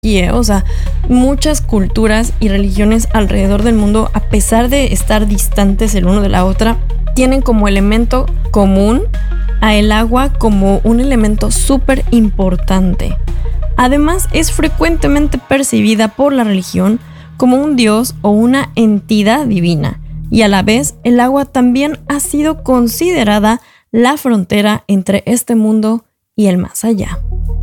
O sea, muchas culturas y religiones alrededor del mundo, a pesar de estar distantes el uno de la otra, tienen como elemento común a el agua como un elemento súper importante. Además, es frecuentemente percibida por la religión como un dios o una entidad divina, y a la vez el agua también ha sido considerada la frontera entre este mundo y el más allá.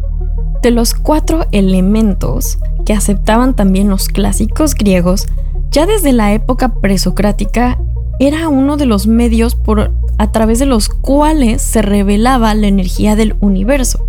De los 4 elementos que aceptaban también los clásicos griegos, ya desde la época presocrática era uno de los medios a través de los cuales se revelaba la energía del universo.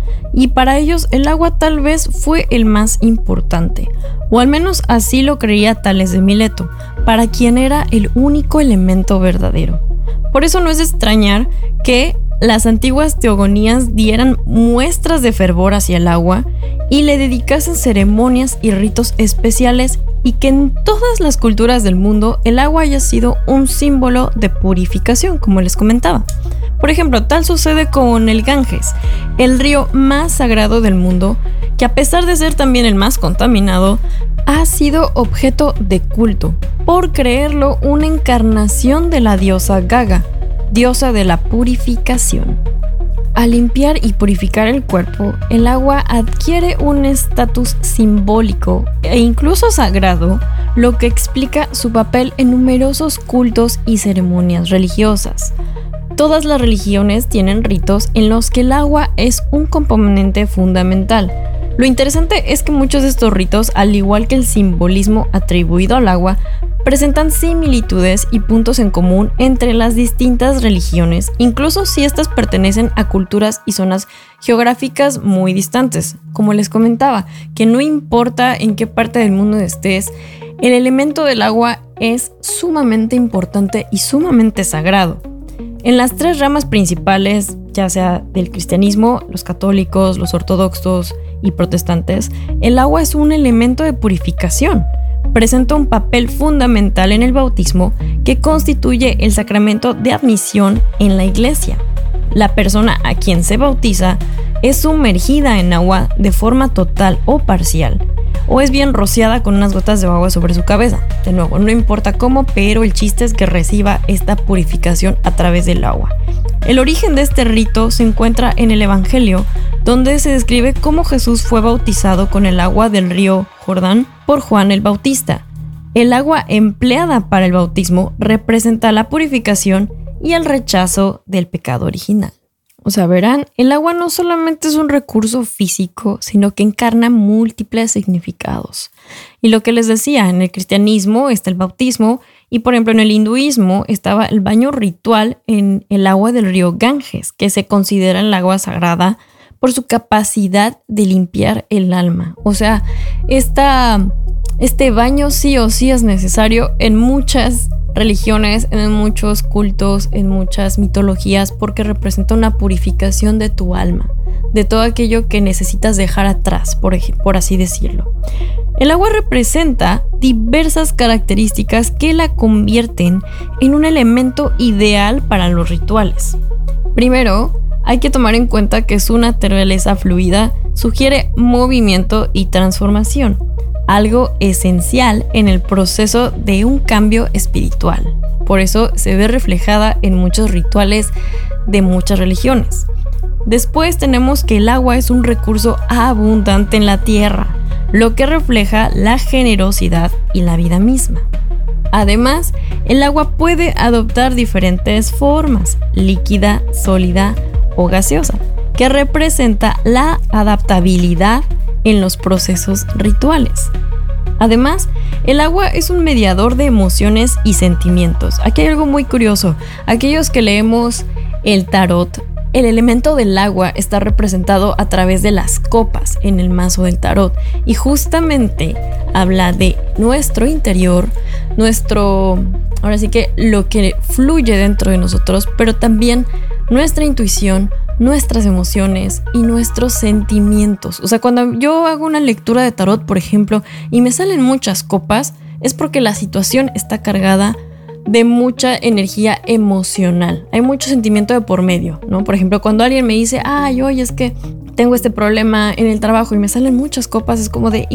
Y para ellos el agua tal vez fue el más importante, o al menos así lo creía Tales de Mileto, para quien era el único elemento verdadero. Por eso no es de extrañar que las antiguas teogonías dieran muestras de fervor hacia el agua y le dedicasen ceremonias y ritos especiales, y que en todas las culturas del mundo el agua haya sido un símbolo de purificación, como les comentaba. Por ejemplo, tal sucede con el Ganges, el río más sagrado del mundo, que a pesar de ser también el más contaminado, ha sido objeto de culto, por creerlo una encarnación de la diosa Gaga, diosa de la purificación. Al limpiar y purificar el cuerpo, el agua adquiere un estatus simbólico e incluso sagrado, lo que explica su papel en numerosos cultos y ceremonias religiosas. Todas las religiones tienen ritos en los que el agua es un componente fundamental. Lo interesante es que muchos de estos ritos, al igual que el simbolismo atribuido al agua, presentan similitudes y puntos en común entre las distintas religiones, incluso si estas pertenecen a culturas y zonas geográficas muy distantes. Como les comentaba, que no importa en qué parte del mundo estés, el elemento del agua es sumamente importante y sumamente sagrado. En las 3 ramas principales, ya sea del cristianismo, los católicos, los ortodoxos y protestantes, el agua es un elemento de purificación. Presenta un papel fundamental en el bautismo, que constituye el sacramento de admisión en la iglesia. La persona a quien se bautiza es sumergida en agua de forma total o parcial, o es bien rociada con unas gotas de agua sobre su cabeza. De nuevo, no importa cómo, pero el chiste es que reciba esta purificación a través del agua. El origen de este rito se encuentra en el Evangelio, donde se describe cómo Jesús fue bautizado con el agua del río Jordán por Juan el Bautista. El agua empleada para el bautismo representa la purificación y el rechazo del pecado original. O sea, verán, el agua no solamente es un recurso físico, sino que encarna múltiples significados. Y lo que les decía, en el cristianismo está el bautismo, y por ejemplo en el hinduismo estaba el baño ritual en el agua del río Ganges, que se considera el agua sagrada por su capacidad de limpiar el alma. O sea, este baño sí o sí es necesario en muchas religiones, en muchos cultos, en muchas mitologías, porque representa una purificación de tu alma, de todo aquello que necesitas dejar atrás, por así decirlo. El agua representa diversas características que la convierten en un elemento ideal para los rituales. Primero, hay que tomar en cuenta que su naturaleza fluida sugiere movimiento y transformación, algo esencial en el proceso de un cambio espiritual. Por eso se ve reflejada en muchos rituales de muchas religiones. Después tenemos que el agua es un recurso abundante en la tierra, lo que refleja la generosidad y la vida misma. Además, el agua puede adoptar diferentes formas, líquida, sólida o gaseosa, que representa la adaptabilidad en los procesos rituales. Además, el agua es un mediador de emociones y sentimientos. Aquí hay algo muy curioso. Aquellos que leemos el tarot, el elemento del agua está representado a través de las copas en el mazo del tarot, y justamente habla de nuestro interior, ahora sí que lo que fluye dentro de nosotros, pero también nuestra intuición, nuestras emociones y nuestros sentimientos. O sea, cuando yo hago una lectura de tarot, por ejemplo, y me salen muchas copas, es porque la situación está cargada de mucha energía emocional. Hay mucho sentimiento de por medio, ¿no? Por ejemplo, cuando alguien me dice, ay, oye, es que tengo este problema en el trabajo y me salen muchas copas, es como de,